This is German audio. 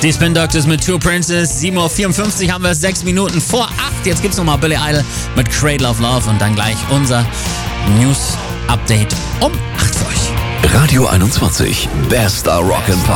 Die Spin Doctors mit Two Princes. 7:54 Uhr haben wir 6 Minuten vor 8. Jetzt gibt's nochmal Billy Idol mit Cradle of Love und dann gleich unser News-Update um 8 für euch. Radio 21, bester Rock'n'Pop.